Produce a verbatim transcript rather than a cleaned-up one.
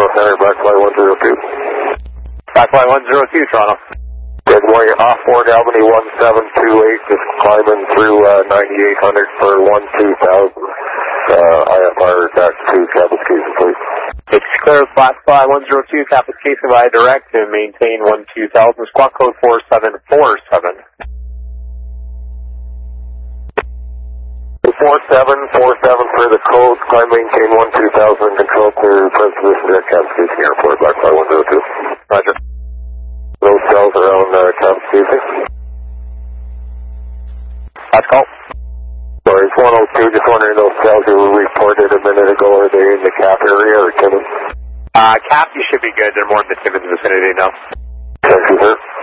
Center, Blackfly one zero two. Blackfly one zero two, Toronto. Good morning, off Ford Albany one seven two eight, just climbing through uh, ninety-eight hundred for one two thousand. Uh, I F R dash two, Kapuskasem, please. It's clear with Blackfly one zero two, Kapuskasem via direct to maintain one two thousand, squawk code four seven four seven. four seven four seven for the code, climb maintain one two thousand, control clear, present position at Kapuskasem Airport, Blackfly one zero two. Roger. Those cells around uh, Kapuskasem. Last call. Sorry, it's one oh two, just wondering those cells you were reported a minute ago, are they in the Cap area or Timmins? Uh, Cap, you should be good. They're more in the Timmins vicinity now. Thank you, sir.